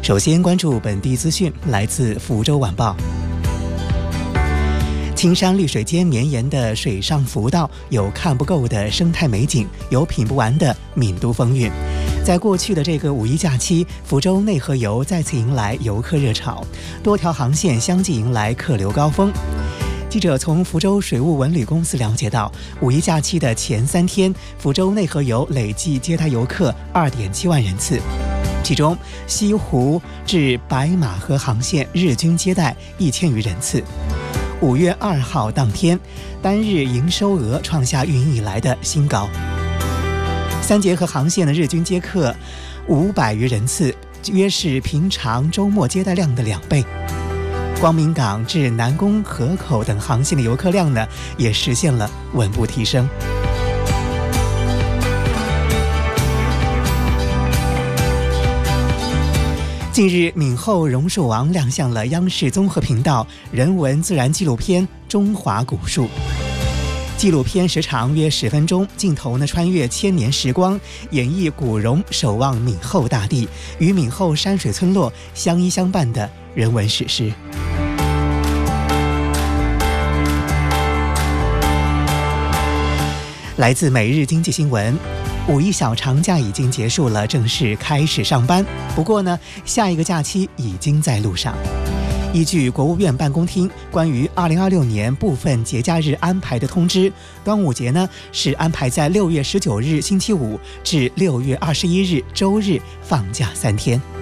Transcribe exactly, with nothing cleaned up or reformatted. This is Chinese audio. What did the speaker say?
首先关注本地资讯，来自福州晚报。青山绿水间绵延的水上浮道，有看不够的生态美景，有品不完的闽都风韵。在过去的这个五一假期，福州内河游再次迎来游客热潮，多条航线相继迎来客流高峰。记者从福州水务文旅公司了解到，五一假期的前三天，福州内河游累计接待游客 二点七万人次，其中西湖至白马河航线日均接待一千余人次。五月二号当天，单日营收额创下运营以来的新高。三节河航线的日均接客五百余人次，约是平常周末接待量的两倍。光明港至南宫河口等航线的游客量呢，也实现了稳步提升。近日，闽后榕树王亮相了央视综合频道人文自然纪录片《中华古树》。纪录片时长约十分钟，镜头呢穿越千年时光，演绎古榕守望闽后大地与闽后山水村落相依相伴的人文史诗。来自每日经济新闻。五一小长假已经结束了，正式开始上班。不过呢，下一个假期已经在路上。依据国务院办公厅关于二零二六年部分节假日安排的通知，端午节呢是安排在六月十九日星期五至六月二十一日周日放假三天。